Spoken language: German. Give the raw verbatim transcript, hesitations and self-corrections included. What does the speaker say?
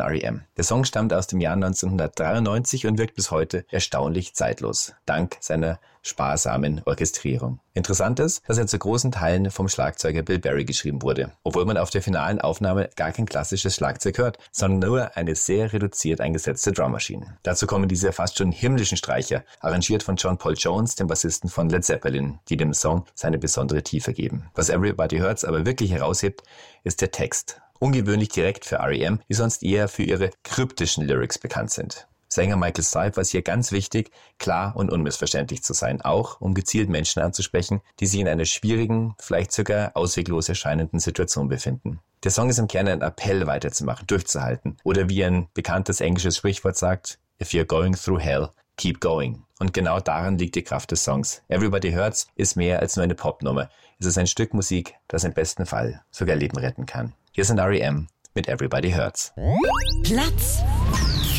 von R E M. Der Song stammt aus dem Jahr neunzehnhundertdreiundneunzig und wirkt bis heute erstaunlich zeitlos, dank seiner sparsamen Orchestrierung. Interessant ist, dass er zu großen Teilen vom Schlagzeuger Bill Berry geschrieben wurde, obwohl man auf der finalen Aufnahme gar kein klassisches Schlagzeug hört, sondern nur eine sehr reduziert eingesetzte Drummaschine. Dazu kommen diese fast schon himmlischen Streicher, arrangiert von John Paul Jones, dem Bassisten von Led Zeppelin, die dem Song seine besondere Tiefe geben. Was Everybody Hurts aber wirklich heraushebt, ist der Text. Ungewöhnlich direkt für R E M, die sonst eher für ihre kryptischen Lyrics bekannt sind. Sänger Michael Stipe war es hier ganz wichtig, klar und unmissverständlich zu sein, auch um gezielt Menschen anzusprechen, die sich in einer schwierigen, vielleicht sogar ausweglos erscheinenden Situation befinden. Der Song ist im Kern ein Appell, weiterzumachen, durchzuhalten. Oder wie ein bekanntes englisches Sprichwort sagt, if you're going through hell, keep going. Und genau daran liegt die Kraft des Songs. Everybody Hurts ist mehr als nur eine Popnummer. Es ist ein Stück Musik, das im besten Fall sogar Leben retten kann. Hier sind R E M mit Everybody Hurts. Platz